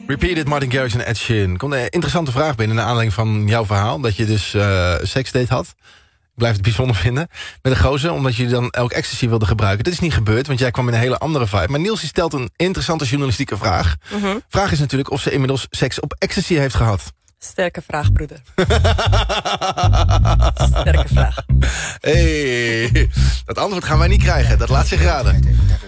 Repeated, Martin Garrix en Ed Sheeran. Komt een interessante vraag binnen naar aanleiding van jouw verhaal. Dat je dus seksdate had. Ik blijf het bijzonder vinden. Met een gozer, omdat je dan elk ecstasy wilde gebruiken. Dat is niet gebeurd, want jij kwam in een hele andere vibe. Maar Niels stelt een interessante journalistieke vraag. Vraag is natuurlijk of ze inmiddels seks op ecstasy heeft gehad. Sterke vraag, broeder. Sterke vraag. Hey, dat antwoord gaan wij niet krijgen. Dat laat zich raden.